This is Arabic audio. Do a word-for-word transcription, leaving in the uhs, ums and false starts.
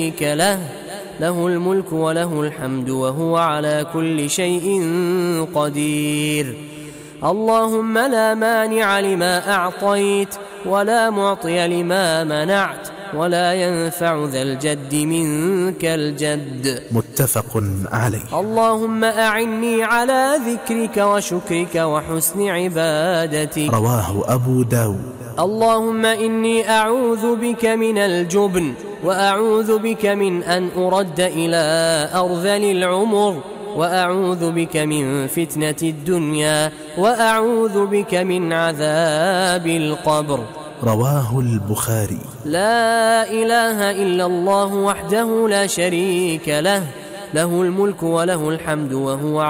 له له الملك وله الحمد وهو على كل شيء قدير. اللهم لا مانع لما أعطيت ولا معطي لما منعت ولا ينفع ذا الجد منك الجد. متفق عليه. اللهم أعني على ذكرك وشكرك وحسن عبادتك. رواه أبو داود. اللهم إني أعوذ بك من الجبن وأعوذ بك من أن أرد إلى أرذل العمر وأعوذ بك من فتنة الدنيا وأعوذ بك من عذاب القبر. رواه البخاري. لا إله إلا الله وحده لا شريك له له الملك وله الحمد وهو